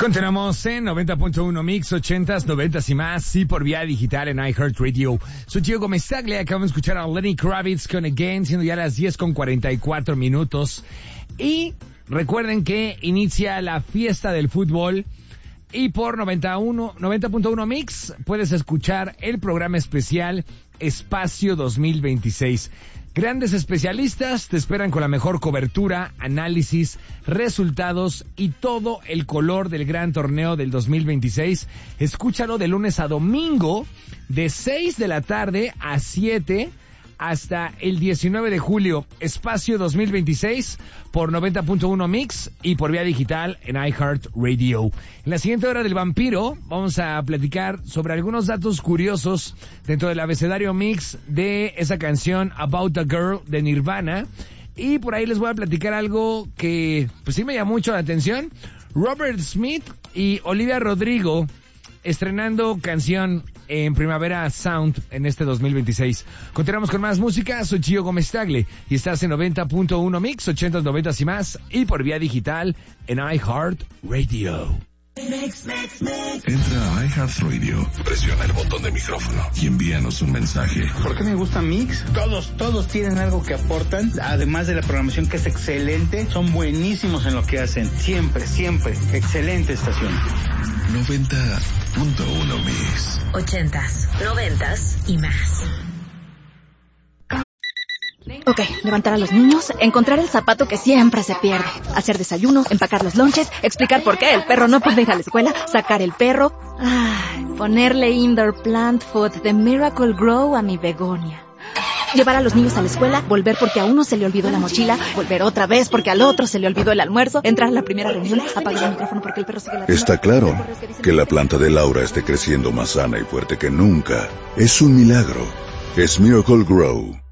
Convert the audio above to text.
Continuamos en 90.1 Mix, 80s, 90s y más, sí, por vía digital en iHeartRadio. Soy Gio Gómez Tagle, acabamos de escuchar a Lenny Kravitz con Again, siendo ya las 10:44. Y recuerden que inicia la fiesta del fútbol y por 90.1 Mix puedes escuchar el programa especial Espacio 2026. Grandes especialistas te esperan con la mejor cobertura, análisis, resultados y todo el color del gran torneo del 2026. Escúchalo de lunes a domingo, de 6 de la tarde a 7 hasta el 19 de julio. Espacio 2026 por 90.1 Mix y por vía digital en iHeartRadio. En la siguiente hora del vampiro vamos a platicar sobre algunos datos curiosos dentro del abecedario mix de esa canción About a Girl de Nirvana. Y por ahí les voy a platicar algo que pues sí me llamó mucho la atención. Robert Smith y Olivia Rodrigo estrenando canción en Primavera Sound en este 2026. Continuamos con más música. Soy Gio Gómez Tagle y estás en 90.1 Mix, 80s, 90s y más, y por vía digital en iHeartRadio. Entra a iHeartRadio, presiona el botón de micrófono y envíanos un mensaje. ¿Por qué me gusta Mix? Todos tienen algo que aportan, además de la programación que es excelente, son buenísimos en lo que hacen, siempre, excelente estación. 90.1 Mix. 80s, 90s y más. Ok, levantar a los niños, encontrar el zapato que siempre se pierde, hacer desayuno, empacar los lonches, explicar por qué el perro no puede ir a la escuela, sacar el perro, ponerle indoor plant food de Miracle Grow a mi begonia. Llevar a los niños a la escuela, volver porque a uno se le olvidó la mochila, volver otra vez porque al otro se le olvidó el almuerzo, entrar a la primera reunión, apagar el micrófono porque el perro sigue la... Está claro que la planta de Laura esté creciendo más sana y fuerte que nunca. Es un milagro. Es Miracle Grow.